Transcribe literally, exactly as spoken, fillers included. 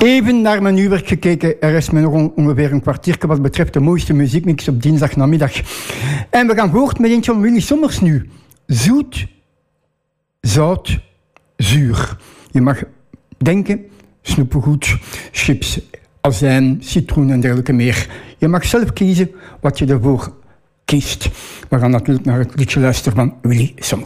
Even naar mijn uurwerk gekeken. Er is me nog ongeveer een kwartiertje wat betreft de mooiste muziekmix op dinsdagnamiddag. En we gaan voort met eentje van Willy Sommers nu. Zoet, zout, zuur. Je mag denken, snoepengoed, chips, azijn, citroen en dergelijke meer. Je mag zelf kiezen wat je ervoor kiest. We gaan natuurlijk naar het liedje luisteren van Willy Sommers.